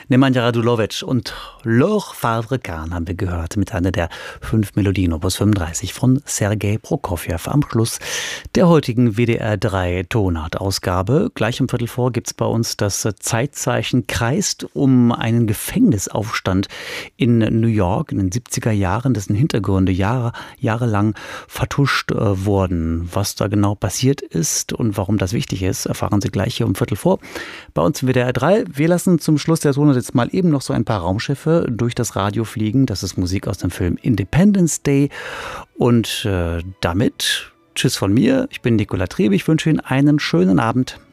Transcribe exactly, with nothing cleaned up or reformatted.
Nemanja Radulovic und L'Or Favre Khan haben wir gehört mit einer der fünf Melodien Opus fünfunddreißig von Sergei Prokofjew am Schluss der heutigen W D R drei Tonart-Ausgabe. Gleich um Viertel vor gibt es bei uns das Zeitzeichen kreist um einen Gefängnisaufstand in New York in den siebziger Jahren, dessen Hintergründe Jahre, jahrelang vertuscht äh, wurden. Was da genau passiert ist und warum das wichtig ist, erfahren Sie gleich hier um Viertel vor bei uns im W D R drei. Wir lassen zum Schluss der Tonart jetzt mal eben noch so ein paar Raumschiffe durch das Radio fliegen. Das ist Musik aus dem Film Independence Day. Und äh, damit tschüss von mir. Ich bin Nicola Trebe. Ich wünsche Ihnen einen schönen Abend.